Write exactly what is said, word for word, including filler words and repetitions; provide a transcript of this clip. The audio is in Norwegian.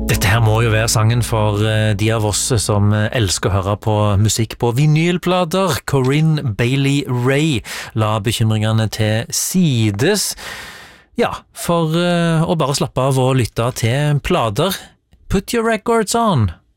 Dette her må jo være sangen for de av oss som elsker å høre på musikk på vinylplater. Corinne Bailey Rae la bekymringene til sides. Ja, for å bare slappe av og lytte til plater. Put your records on!